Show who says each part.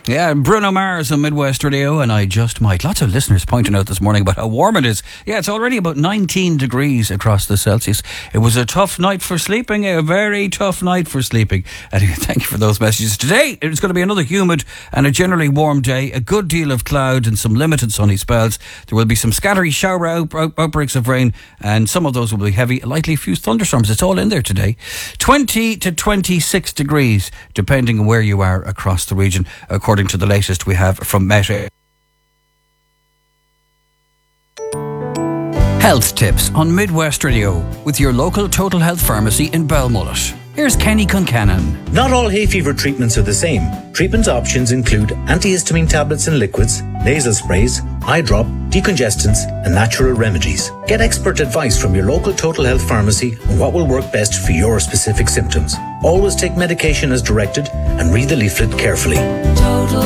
Speaker 1: Yeah, Bruno Mars on Midwest Radio, and I Just Might. Lots of listeners pointing out this morning about how warm it is. Yeah, it's already about 19 degrees across the Celsius. It was a tough night for sleeping, a very tough night for sleeping. Anyway, thank you for those messages. Today, it's going to be another humid and a generally warm day, a good deal of cloud and some limited sunny spells. There will be some scattery shower outbreaks of rain, and some of those will be heavy, likely a few thunderstorms. It's all in there today. 20 to 26 degrees, depending on where you are across the region, according to the latest we have from Met. Health tips on Midwest Radio with your local Total Health pharmacy in Belmullet. Here's Kenny Concannon.
Speaker 2: Not all hay fever treatments are the same. Treatment options include antihistamine tablets and liquids, nasal sprays, eye drop, decongestants, and natural remedies. Get expert advice from your local Total Health pharmacy on what will work best for your specific symptoms. Always take medication as directed and read the leaflet carefully.